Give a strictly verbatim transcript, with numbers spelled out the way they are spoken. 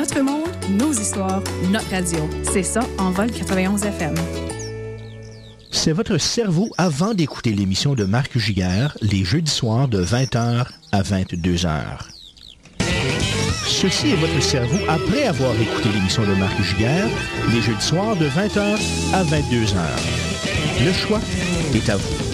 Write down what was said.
Notre monde, nos histoires, notre radio. C'est ça, Envol quatre-vingt-onze F M. C'est votre cerveau avant d'écouter l'émission de Marc Giguère, les jeudis soirs de vingt heures à vingt-deux heures. Ceci est votre cerveau après avoir écouté l'émission de Marc Giguère, les jeudis soirs de vingt heures à vingt-deux heures. Le choix est à vous.